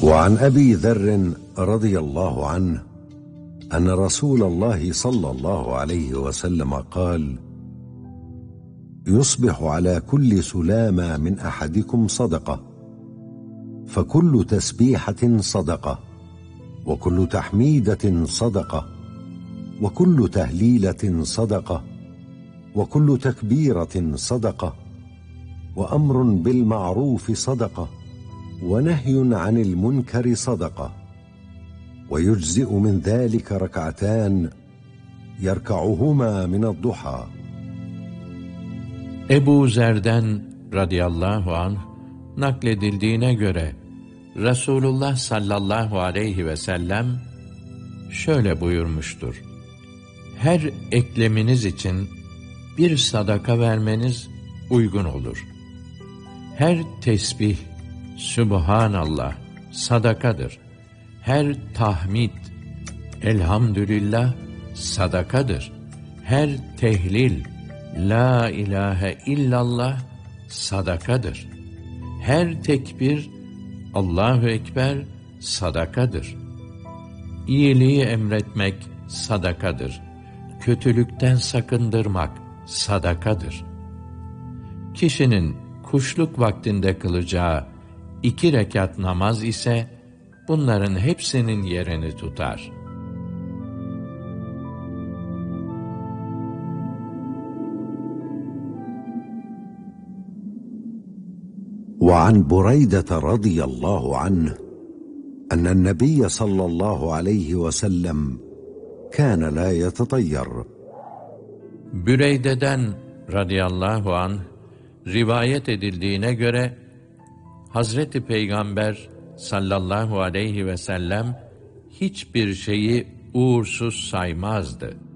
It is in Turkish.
وعن أبي ذر رضي الله عنه أن رسول الله صلى الله عليه وسلم قال: يصبح على كل سلامة من أحدكم صدقة، فكل تسبيحة صدقة، وكل تحميدة صدقة، وكل تهليلة صدقة، وكل تكبيرة صدقة، وأمر بالمعروف صدقة، ونهي عن المنكر صدقة، ويجزئ من ذلك ركعتان يركعهما من الضحى. Ebu Zer'den radıyallahu anh nakledildiğine göre Resulullah sallallahu aleyhi ve sellem şöyle buyurmuştur: her ekleminiz için bir sadaka vermeniz uygun olur. Her tesbih, Sübhanallah sadakadır. Her tahmid, Elhamdülillah sadakadır. Her tehlil, La ilahe illallah sadakadır. Her tekbir, Allahu Ekber sadakadır. İyiliği emretmek sadakadır. Kötülükten sakındırmak sadakadır. Kişinin kuşluk vaktinde kılacağı 2 rekat namaz ise bunların hepsinin yerini tutar. وعن بريدة رضي الله عنه أن النبي صلى الله عليه وسلم كان لا يتطير. Büreyde'den radıyallahu anh rivayet edildiğine göre Hazreti Peygamber sallallahu aleyhi ve sellem hiçbir şeyi uğursuz saymazdı.